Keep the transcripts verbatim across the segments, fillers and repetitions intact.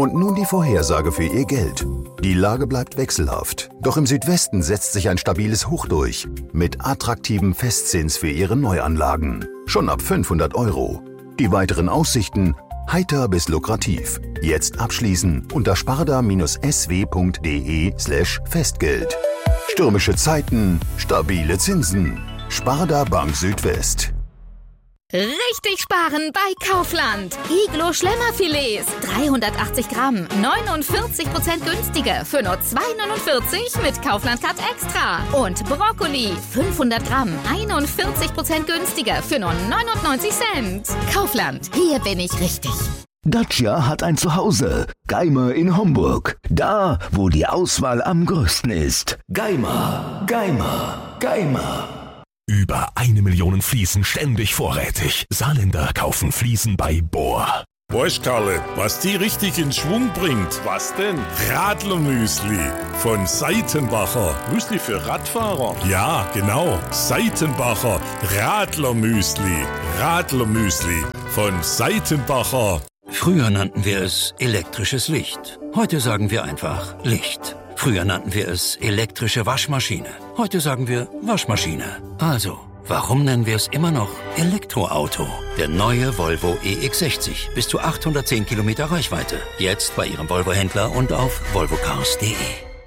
Und nun die Vorhersage für Ihr Geld. Die Lage bleibt wechselhaft. Doch im Südwesten setzt sich ein stabiles Hoch durch. Mit attraktivem Festzins für Ihre Neuanlagen. Schon ab fünfhundert Euro. Die weiteren Aussichten: heiter bis lukrativ. Jetzt abschließen unter sparda-sw.de slash Festgeld. Stürmische Zeiten, stabile Zinsen. Sparda Bank Südwest. Richtig sparen bei Kaufland. Iglo Schlemmerfilets, dreihundertachtzig Gramm, neunundvierzig Prozent günstiger für nur zwei neunundvierzig mit Kaufland Cut Extra. Und Brokkoli, fünfhundert Gramm, einundvierzig Prozent günstiger für nur neunundneunzig Cent. Kaufland, hier bin ich richtig. Dacia hat ein Zuhause. Geimer in Homburg. Da, wo die Auswahl am größten ist. Geimer, Geimer, Geimer. Über eine Million Fliesen ständig vorrätig. Saarländer kaufen Fliesen bei Bohr. Weißt Karle, was die richtig in Schwung bringt? Was denn? Radlermüsli von Seitenbacher. Müsli für Radfahrer? Ja, genau. Seitenbacher Radlermüsli. Radlermüsli von Seitenbacher. Früher nannten wir es elektrisches Licht. Heute sagen wir einfach Licht. Früher nannten wir es elektrische Waschmaschine. Heute sagen wir Waschmaschine. Also, warum nennen wir es immer noch Elektroauto? Der neue Volvo E X sechzig. Bis zu achthundertzehn Kilometer Reichweite. Jetzt bei Ihrem Volvo-Händler und auf volvocars punkt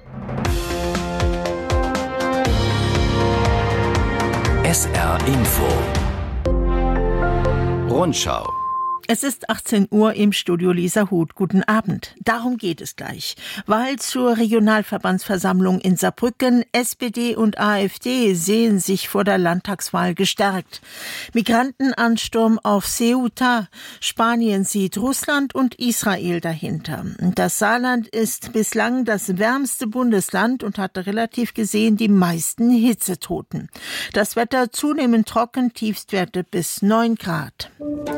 de. S R Info. Rundschau. Es ist achtzehn Uhr im Studio Lisa Huth. Guten Abend. Darum geht es gleich. Wahl zur Regionalverbandsversammlung in Saarbrücken. S P D und AfD sehen sich vor der Landtagswahl gestärkt. Migrantenansturm auf Ceuta. Spanien sieht Russland und Israel dahinter. Das Saarland ist bislang das wärmste Bundesland und hatte relativ gesehen die meisten Hitzetoten. Das Wetter zunehmend trocken, Tiefstwerte bis neun Grad.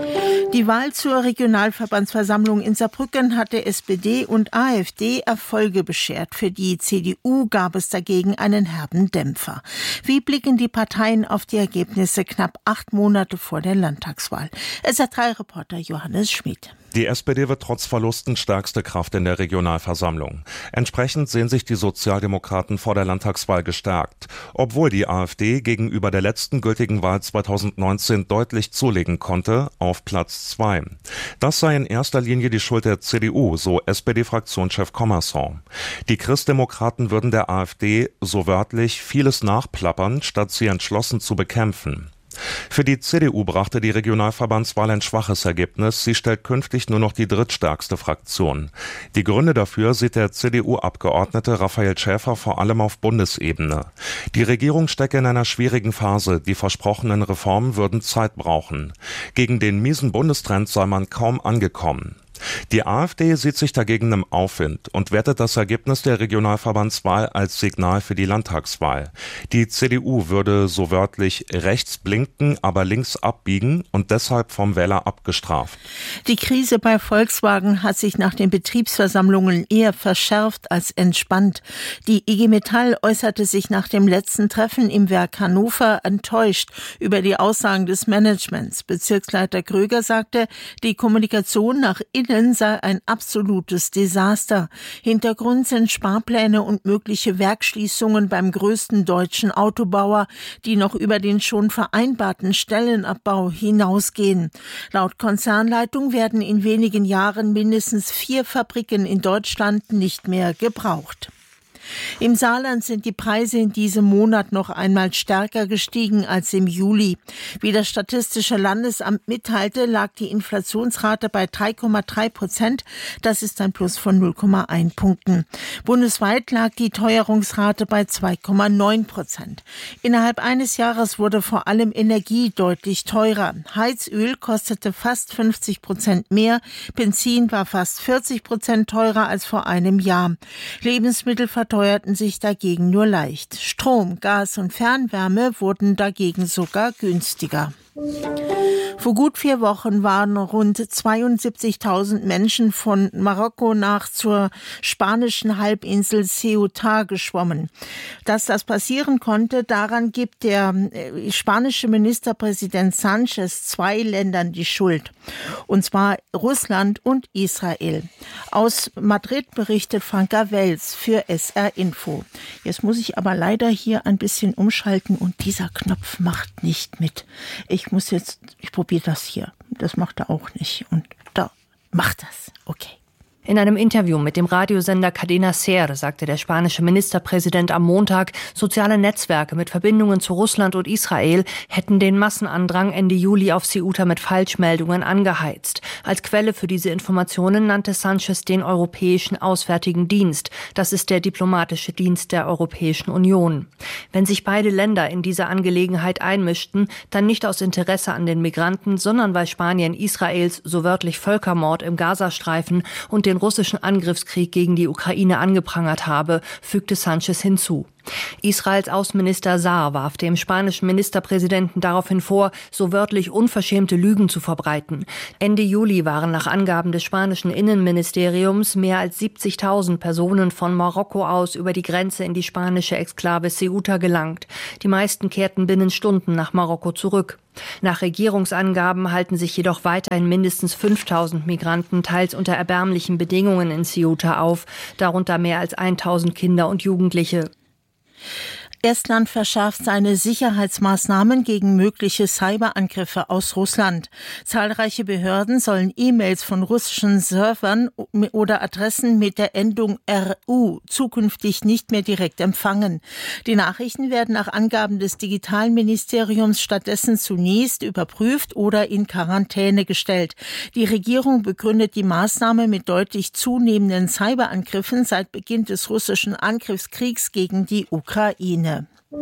Die Wahl zur Regionalverbandsversammlung in Saarbrücken hatte S P D und AfD Erfolge beschert. Für die C D U gab es dagegen einen herben Dämpfer. Wie blicken die Parteien auf die Ergebnisse knapp acht Monate vor der Landtagswahl? S R drei Reporter Johannes Schmid. Die S P D wird trotz Verlusten stärkste Kraft in der Regionalversammlung. Entsprechend sehen sich die Sozialdemokraten vor der Landtagswahl gestärkt, obwohl die AfD gegenüber der letzten gültigen Wahl zweitausendneunzehn deutlich zulegen konnte, auf Platz zwei. Das sei in erster Linie die Schuld der C D U, so S P D-Fraktionschef Commerson. Die Christdemokraten würden der AfD, so wörtlich, vieles nachplappern, statt sie entschlossen zu bekämpfen. Für die C D U brachte die Regionalverbandswahl ein schwaches Ergebnis. Sie stellt künftig nur noch die drittstärkste Fraktion. Die Gründe dafür sieht der C D U-Abgeordnete Raphael Schäfer vor allem auf Bundesebene. Die Regierung stecke in einer schwierigen Phase. Die versprochenen Reformen würden Zeit brauchen. Gegen den miesen Bundestrend sei man kaum angekommen. Die AfD sieht sich dagegen im Aufwind und wertet das Ergebnis der Regionalverbandswahl als Signal für die Landtagswahl. Die C D U würde so wörtlich rechts blinken, aber links abbiegen und deshalb vom Wähler abgestraft. Die Krise bei Volkswagen hat sich nach den Betriebsversammlungen eher verschärft als entspannt. Die I G Metall äußerte sich nach dem letzten Treffen im Werk Hannover enttäuscht über die Aussagen des Managements. Bezirksleiter Kröger sagte, die Kommunikation nach innen sei ein absolutes Desaster. Hintergrund sind Sparpläne und mögliche Werksschließungen beim größten deutschen Autobauer, die noch über den schon vereinbarten Stellenabbau hinausgehen. Laut Konzernleitung werden in wenigen Jahren mindestens vier Fabriken in Deutschland nicht mehr gebraucht. Im Saarland sind die Preise in diesem Monat noch einmal stärker gestiegen als im Juli. Wie das Statistische Landesamt mitteilte, lag die Inflationsrate bei drei Komma drei Prozent. Das ist ein Plus von null Komma eins Punkten. Bundesweit lag die Teuerungsrate bei zwei Komma neun Prozent. Innerhalb eines Jahres wurde vor allem Energie deutlich teurer. Heizöl kostete fast fünfzig Prozent mehr. Benzin war fast vierzig Prozent teurer als vor einem Jahr. Lebensmittel verteuerten sich dagegen nur leicht. Strom, Gas und Fernwärme wurden dagegen sogar günstiger. Vor gut vier Wochen waren rund zweiundsiebzigtausend Menschen von Marokko nach zur spanischen Halbinsel Ceuta geschwommen. Dass das passieren konnte, daran gibt der spanische Ministerpräsident Sánchez zwei Ländern die Schuld. Und zwar Russland und Israel. Aus Madrid berichtet Franka Wels für S R Info. Jetzt muss ich aber leider hier ein bisschen umschalten und dieser Knopf macht nicht mit. Ich muss jetzt, ich probiere das hier. Das macht er auch nicht. Und da, macht das. Okay. In einem Interview mit dem Radiosender Cadena Ser sagte der spanische Ministerpräsident am Montag, soziale Netzwerke mit Verbindungen zu Russland und Israel hätten den Massenandrang Ende Juli auf Ceuta mit Falschmeldungen angeheizt. Als Quelle für diese Informationen nannte Sánchez den Europäischen Auswärtigen Dienst. Das ist der diplomatische Dienst der Europäischen Union. Wenn sich beide Länder in diese Angelegenheit einmischten, dann nicht aus Interesse an den Migranten, sondern weil Spanien Israels so wörtlich Völkermord im Gazastreifen und den russischen Angriffskrieg gegen die Ukraine angeprangert habe, fügte Sánchez hinzu. Israels Außenminister Saar warf dem spanischen Ministerpräsidenten daraufhin vor, so wörtlich unverschämte Lügen zu verbreiten. Ende Juli waren nach Angaben des spanischen Innenministeriums mehr als siebzigtausend Personen von Marokko aus über die Grenze in die spanische Exklave Ceuta gelangt. Die meisten kehrten binnen Stunden nach Marokko zurück. Nach Regierungsangaben halten sich jedoch weiterhin mindestens fünftausend Migranten teils unter erbärmlichen Bedingungen in Ceuta auf, darunter mehr als tausend Kinder und Jugendliche. Estland verschärft seine Sicherheitsmaßnahmen gegen mögliche Cyberangriffe aus Russland. Zahlreiche Behörden sollen E-Mails von russischen Servern oder Adressen mit der Endung R U zukünftig nicht mehr direkt empfangen. Die Nachrichten werden nach Angaben des Digitalministeriums stattdessen zunächst überprüft oder in Quarantäne gestellt. Die Regierung begründet die Maßnahme mit deutlich zunehmenden Cyberangriffen seit Beginn des russischen Angriffskriegs gegen die Ukraine.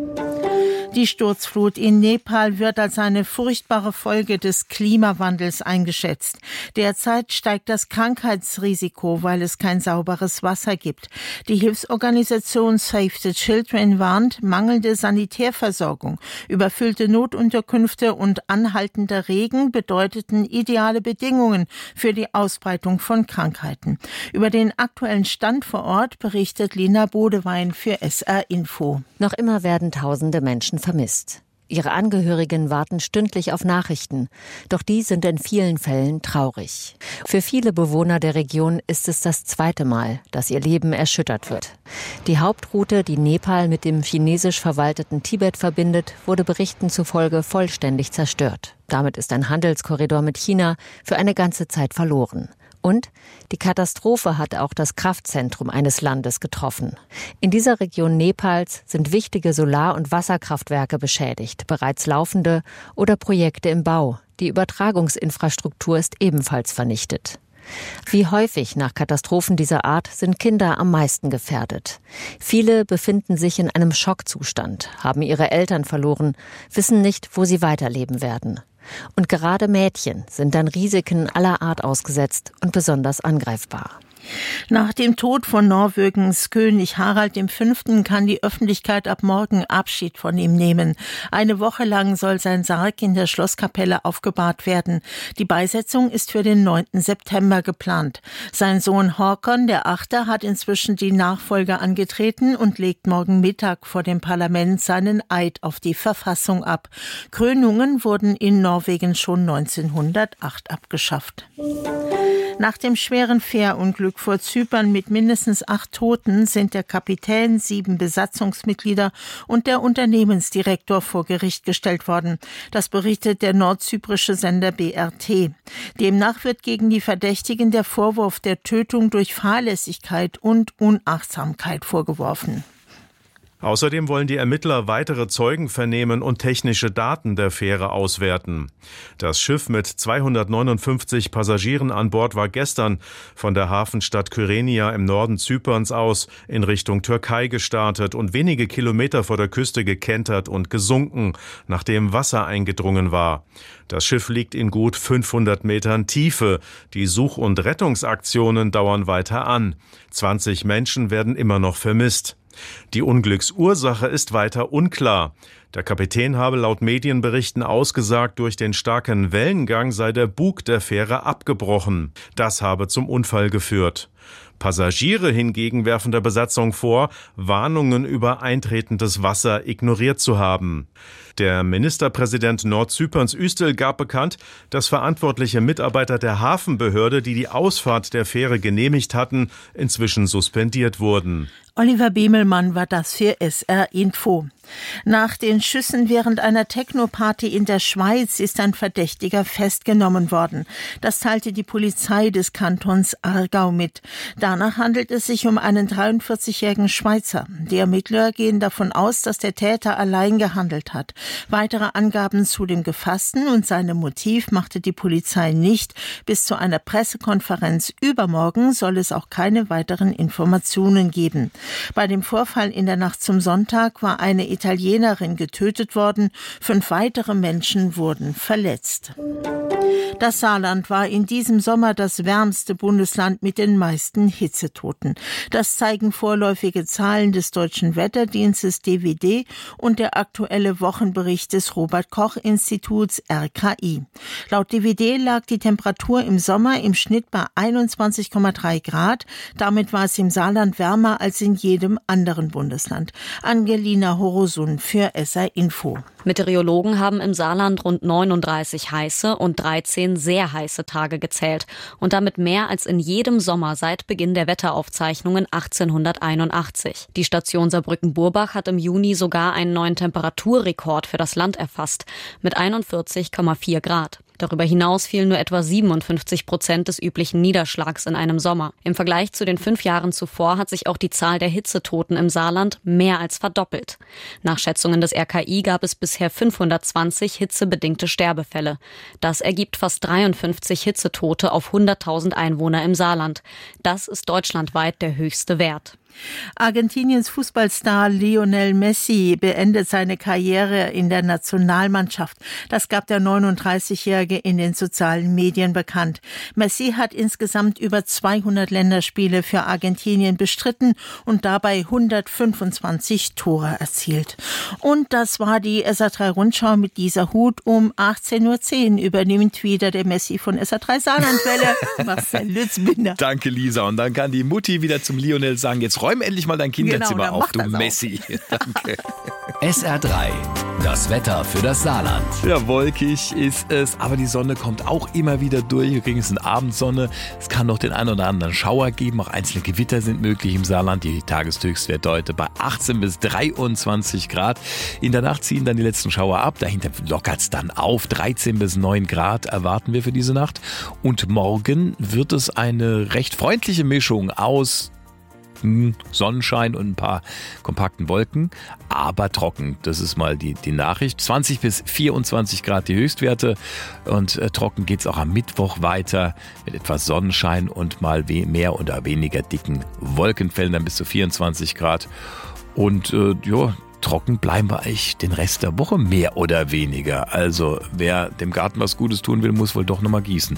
Die Sturzflut in Nepal wird als eine furchtbare Folge des Klimawandels eingeschätzt. Derzeit steigt das Krankheitsrisiko, weil es kein sauberes Wasser gibt. Die Hilfsorganisation Save the Children warnt, mangelnde Sanitärversorgung, überfüllte Notunterkünfte und anhaltender Regen bedeuteten ideale Bedingungen für die Ausbreitung von Krankheiten. Über den aktuellen Stand vor Ort berichtet Lina Bodewein für S R Info. Noch immer werden tausende Menschen vermisst. Ihre Angehörigen warten stündlich auf Nachrichten, doch die sind in vielen Fällen traurig. Für viele Bewohner der Region ist es das zweite Mal, dass ihr Leben erschüttert wird. Die Hauptroute, die Nepal mit dem chinesisch verwalteten Tibet verbindet, wurde Berichten zufolge vollständig zerstört. Damit ist ein Handelskorridor mit China für eine ganze Zeit verloren. Und die Katastrophe hat auch das Kraftzentrum eines Landes getroffen. In dieser Region Nepals sind wichtige Solar- und Wasserkraftwerke beschädigt, bereits laufende oder Projekte im Bau. Die Übertragungsinfrastruktur ist ebenfalls vernichtet. Wie häufig nach Katastrophen dieser Art sind Kinder am meisten gefährdet. Viele befinden sich in einem Schockzustand, haben ihre Eltern verloren, wissen nicht, wo sie weiterleben werden. Und gerade Mädchen sind dann Risiken aller Art ausgesetzt und besonders angreifbar. Nach dem Tod von Norwegens König Harald V. kann die Öffentlichkeit ab morgen Abschied von ihm nehmen. Eine Woche lang soll sein Sarg in der Schlosskapelle aufgebahrt werden. Die Beisetzung ist für den neunten September geplant. Sein Sohn Håkon, der Achte, hat inzwischen die Nachfolge angetreten und legt morgen Mittag vor dem Parlament seinen Eid auf die Verfassung ab. Krönungen wurden in Norwegen schon neunzehnhundertacht abgeschafft. Nach dem schweren Fährunglück vor Zypern mit mindestens acht Toten sind der Kapitän, sieben Besatzungsmitglieder und der Unternehmensdirektor vor Gericht gestellt worden. Das berichtet der nordzyprische Sender B R T. Demnach wird gegen die Verdächtigen der Vorwurf der Tötung durch Fahrlässigkeit und Unachtsamkeit vorgeworfen. Außerdem wollen die Ermittler weitere Zeugen vernehmen und technische Daten der Fähre auswerten. Das Schiff mit zweihundertneunundfünfzig Passagieren an Bord war gestern von der Hafenstadt Kyrenia im Norden Zyperns aus in Richtung Türkei gestartet und wenige Kilometer vor der Küste gekentert und gesunken, nachdem Wasser eingedrungen war. Das Schiff liegt in gut fünfhundert Metern Tiefe. Die Such- und Rettungsaktionen dauern weiter an. zwanzig Menschen werden immer noch vermisst. Die Unglücksursache ist weiter unklar. Der Kapitän habe laut Medienberichten ausgesagt, durch den starken Wellengang sei der Bug der Fähre abgebrochen. Das habe zum Unfall geführt. Passagiere hingegen werfen der Besatzung vor, Warnungen über eintretendes Wasser ignoriert zu haben. Der Ministerpräsident Nordzyperns Üstel gab bekannt, dass verantwortliche Mitarbeiter der Hafenbehörde, die die Ausfahrt der Fähre genehmigt hatten, inzwischen suspendiert wurden. Oliver Bemelmann war das für S R Info. Nach den Schüssen während einer Techno-Party in der Schweiz ist ein Verdächtiger festgenommen worden. Das teilte die Polizei des Kantons Aargau mit. Danach handelt es sich um einen dreiundvierzigjährigen Schweizer. Die Ermittler gehen davon aus, dass der Täter allein gehandelt hat. Weitere Angaben zu dem Gefassten und seinem Motiv machte die Polizei nicht. Bis zu einer Pressekonferenz übermorgen soll es auch keine weiteren Informationen geben. Bei dem Vorfall in der Nacht zum Sonntag war eine Italienerin getötet worden. Fünf weitere Menschen wurden verletzt. Das Saarland war in diesem Sommer das wärmste Bundesland mit den meisten Hitzetoten. Das zeigen vorläufige Zahlen des Deutschen Wetterdienstes D W D und der aktuelle Wochenbericht des Robert-Koch-Instituts R K I. Laut D W D lag die Temperatur im Sommer im Schnitt bei einundzwanzig Komma drei Grad. Damit war es im Saarland wärmer als in jedem anderen Bundesland. Angelina Horosun für S R Info. Meteorologen haben im Saarland rund neununddreißig heiße und dreizehn sehr heiße Tage gezählt und damit mehr als in jedem Sommer seit Beginn der Wetteraufzeichnungen achtzehnhunderteinundachtzig. Die Station Saarbrücken-Burbach hat im Juni sogar einen neuen Temperaturrekord für das Land erfasst mit einundvierzig Komma vier Grad. Darüber hinaus fielen nur etwa siebenundfünfzig Prozent des üblichen Niederschlags in einem Sommer. Im Vergleich zu den fünf Jahren zuvor hat sich auch die Zahl der Hitzetoten im Saarland mehr als verdoppelt. Nach Schätzungen des R K I gab es bisher fünfhundertzwanzig hitzebedingte Sterbefälle. Das ergibt fast dreiundfünfzig Hitzetote auf hunderttausend Einwohner im Saarland. Das ist deutschlandweit der höchste Wert. Argentiniens Fußballstar Lionel Messi beendet seine Karriere in der Nationalmannschaft. Das gab der neununddreißigjährige in den sozialen Medien bekannt. Messi hat insgesamt über zweihundert Länderspiele für Argentinien bestritten und dabei hundertfünfundzwanzig Tore erzielt. Und das war die S R drei Rundschau mit dieser Hut. Um achtzehn Uhr zehn übernimmt wieder der Messi von S R drei Saarlandwelle. Marcel Lützbinder. Danke, Lisa. Und dann kann die Mutti wieder zum Lionel sagen, jetzt räum endlich mal dein Kinderzimmer genau, auf, du Messi. Danke. S R drei, das Wetter für das Saarland. Ja, wolkig ist es, aber die Sonne kommt auch immer wieder durch. Übrigens eine Abendsonne. Es kann noch den einen oder anderen Schauer geben. Auch einzelne Gewitter sind möglich im Saarland. Die Tageshöchstwerte heute bei achtzehn bis dreiundzwanzig Grad. In der Nacht ziehen dann die letzten Schauer ab. Dahinter lockert es dann auf. dreizehn bis neun Grad erwarten wir für diese Nacht. Und morgen wird es eine recht freundliche Mischung aus Sonnenschein und ein paar kompakten Wolken, aber trocken. Das ist mal die, die Nachricht. zwanzig bis vierundzwanzig Grad die Höchstwerte und äh, trocken geht es auch am Mittwoch weiter mit etwas Sonnenschein und mal we- mehr oder weniger dicken Wolkenfällen, dann bis zu vierundzwanzig Grad. Und äh, ja, trocken bleiben wir eigentlich den Rest der Woche mehr oder weniger. Also wer dem Garten was Gutes tun will, muss wohl doch nochmal gießen.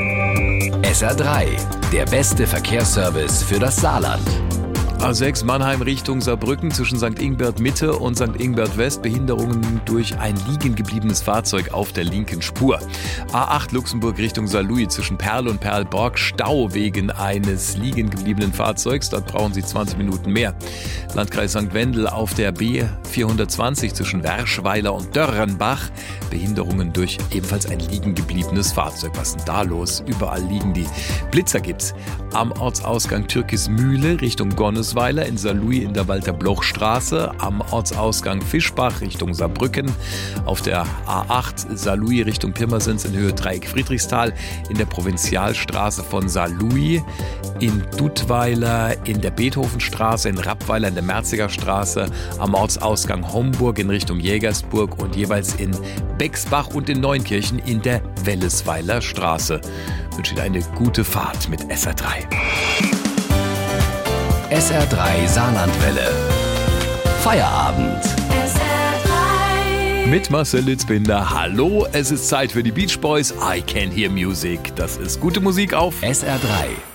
S R drei, der beste Verkehrsservice für das Saarland. A sechs Mannheim Richtung Saarbrücken zwischen Sankt Ingbert Mitte und Sankt Ingbert West. Behinderungen durch ein liegen gebliebenes Fahrzeug auf der linken Spur. A acht Luxemburg Richtung Saarlouis zwischen Perl und Perlborg. Stau wegen eines liegen gebliebenen Fahrzeugs. Dort brauchen Sie zwanzig Minuten mehr. Landkreis Sankt Wendel auf der B vierhundertzwanzig zwischen Werschweiler und Dörrenbach. Behinderungen durch ebenfalls ein liegen gebliebenes Fahrzeug. Was ist denn da los? Überall liegen die. Blitzer gibt's am Ortsausgang Türkismühle Richtung Gonnes in Saarlouis in der Walter-Bloch-Straße, am Ortsausgang Fischbach Richtung Saarbrücken, auf der A acht Saarlouis Richtung Pirmasens in Höhe Dreieck Friedrichsthal, in der Provinzialstraße von Saarlouis, in Duttweiler, in der Beethovenstraße, in Rappweiler, in der Merziger Straße, am Ortsausgang Homburg in Richtung Jägersburg und jeweils in Bexbach und in Neunkirchen in der Wellesweiler Straße. Ich wünsche Ihnen eine gute Fahrt mit S R drei. S R drei Saarlandwelle. Feierabend. S R drei. Mit Marcel Litzbinder. Hallo, es ist Zeit für die Beach Boys. I Can Hear Music. Das ist gute Musik auf S R drei.